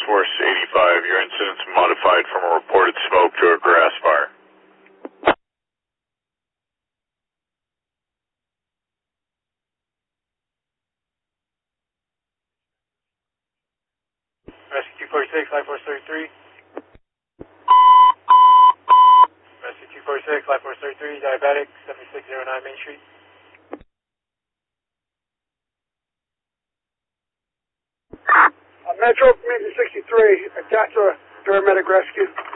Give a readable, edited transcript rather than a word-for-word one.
Force 85. Your incident's modified from a reported smoke to a grass fire. Rescue 246, Life Force 33. Rescue 246, Life Force 33, diabetic, 7609 Main Street. Metro Community 63, attached to a paramedic rescue.